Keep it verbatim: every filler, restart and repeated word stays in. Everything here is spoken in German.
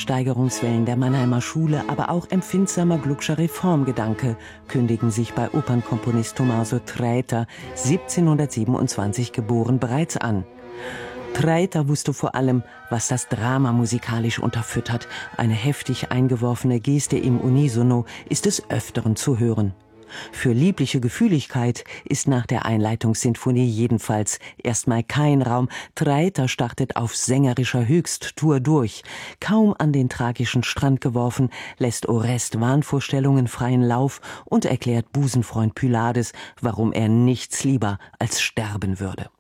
Steigerungswellen der Mannheimer Schule, aber auch empfindsamer Gluckscher Reformgedanke kündigen sich bei Opernkomponist Tommaso Traita, siebzehnhundertsiebenundzwanzig geboren, bereits an. Traita wusste vor allem, was das Drama musikalisch unterfüttert. Eine heftig eingeworfene Geste im Unisono ist des Öfteren zu hören. Für liebliche Gefühligkeit ist nach der Einleitungssinfonie jedenfalls erstmal kein Raum. Traita startet auf sängerischer Höchsttour durch. Kaum an den tragischen Strand geworfen, lässt Orest Wahnvorstellungen freien Lauf und erklärt Busenfreund Pylades, warum er nichts lieber als sterben würde.